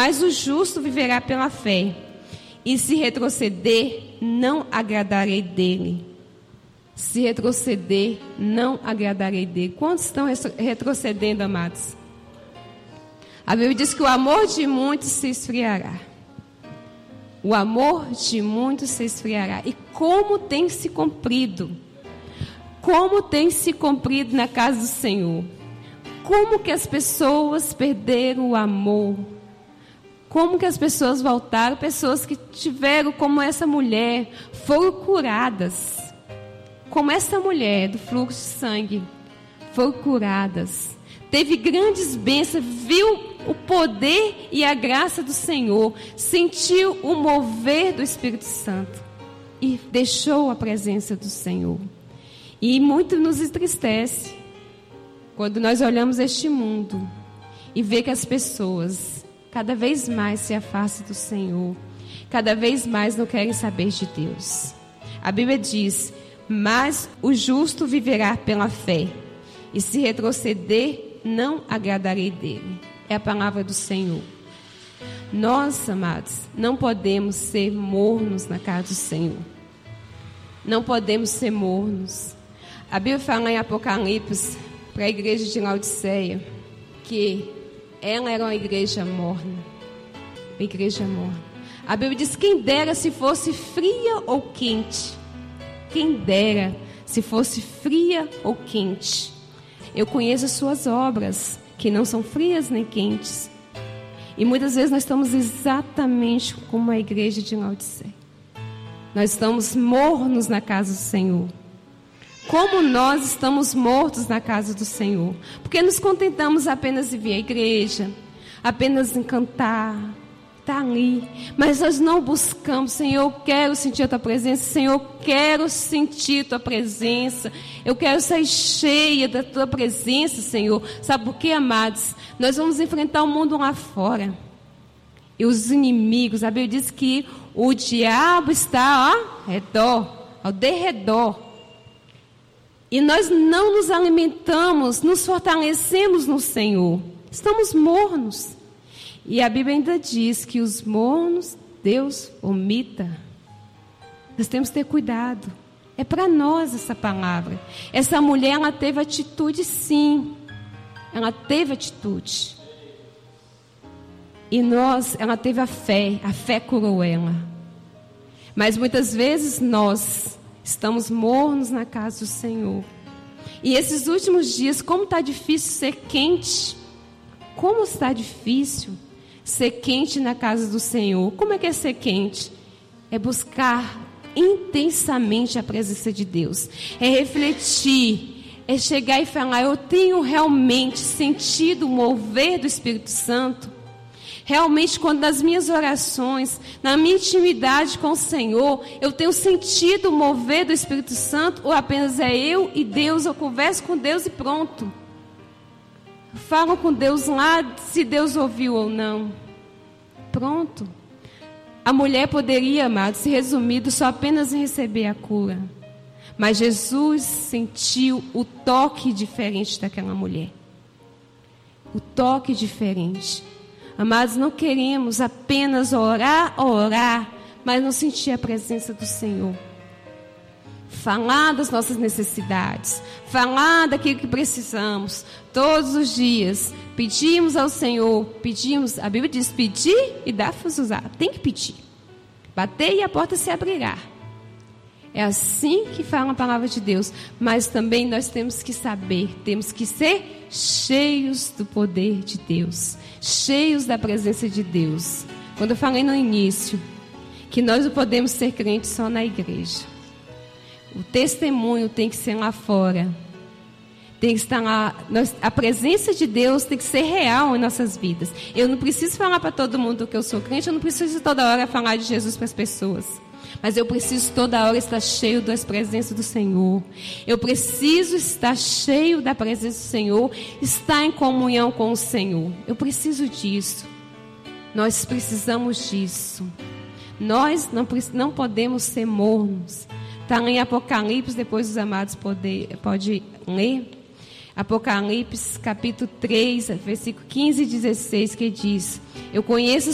mas o justo viverá pela fé. E se retroceder, não agradarei dele. Se retroceder, não agradarei dele. Quantos estão retrocedendo, amados? A Bíblia diz que o amor de muitos se esfriará. O amor de muitos se esfriará. E como tem se cumprido? Como tem se cumprido na casa do Senhor? Como que as pessoas perderam o amor? Como que as pessoas voltaram? Pessoas que tiveram, como essa mulher, foram curadas. Como essa mulher do fluxo de sangue, foram curadas. Teve grandes bênçãos, viu o poder e a graça do Senhor, sentiu o mover do Espírito Santo e deixou a presença do Senhor. E muito nos entristece quando nós olhamos este mundo e vê que as pessoas cada vez mais se afastam do Senhor, cada vez mais não querem saber de Deus. A Bíblia diz: mas o justo viverá pela fé, e se retroceder, não agradarei dele. É a palavra do Senhor. Nós, amados, não podemos ser mornos na casa do Senhor. Não podemos ser mornos. A Bíblia fala em Apocalipse para a igreja de Laodiceia que ela era uma igreja morna. Uma igreja morna. A Bíblia diz: quem dera se fosse fria ou quente. Quem dera se fosse fria ou quente. Eu conheço as suas obras, que não são frias nem quentes. E muitas vezes nós estamos exatamente como a igreja de Laodiceia. Nós estamos mornos na casa do Senhor. Como nós estamos mortos na casa do Senhor? Porque nos contentamos apenas em vir à igreja, apenas em cantar, estar ali. Mas nós não buscamos: Senhor, eu quero sentir a Tua presença. Senhor, eu quero sentir a Tua presença. Eu quero sair cheia da Tua presença, Senhor. Sabe por quê, amados? Nós vamos enfrentar o mundo lá fora. E os inimigos, a Bíblia diz que o diabo está ao redor, ao derredor. E nós não nos alimentamos, nos fortalecemos no Senhor. Estamos mornos. E a Bíblia ainda diz que os mornos Deus vomita. Nós temos que ter cuidado. É para nós essa palavra. Essa mulher, ela teve atitude, sim. Ela teve atitude. E ela teve a fé curou ela. Mas muitas vezes nós estamos mornos na casa do Senhor. E esses últimos dias, como está difícil ser quente. Como está difícil ser quente na casa do Senhor. Como é que é ser quente? É buscar intensamente a presença de Deus. É refletir. É chegar e falar: eu tenho realmente sentido o mover do Espírito Santo. Realmente, quando nas minhas orações, na minha intimidade com o Senhor, eu tenho sentido o mover do Espírito Santo, ou apenas é eu e Deus, eu converso com Deus e pronto. Falo com Deus lá, se Deus ouviu ou não. Pronto. A mulher poderia, amado, se resumido só apenas em receber a cura. Mas Jesus sentiu o toque diferente daquela mulher. O toque diferente. Amados, não queremos apenas orar, mas não sentir a presença do Senhor. Falar das nossas necessidades, falar daquilo que precisamos, todos os dias. Pedimos ao Senhor, a Bíblia diz: pedir e dar-vos usar. Tem que pedir. Bater e a porta se abrirá. É assim que fala a palavra de Deus. Mas também nós temos que saber, temos que ser cheios do poder de Deus, cheios da presença de Deus. Quando eu falei no início que nós não podemos ser crentes só na igreja. O testemunho tem que ser lá fora. Tem que estar lá. A presença de Deus tem que ser real em nossas vidas. Eu não preciso falar para todo mundo que eu sou crente. Eu não preciso toda hora falar de Jesus para as pessoas. Mas eu preciso toda hora estar cheio das presenças do Senhor. Eu preciso estar cheio da presença do Senhor. Estar em comunhão com o Senhor. Eu preciso disso. Nós precisamos disso. Nós não podemos ser mornos. Está em Apocalipse, depois os amados pode ler. Apocalipse capítulo 3, versículo 15 e 16, que diz: eu conheço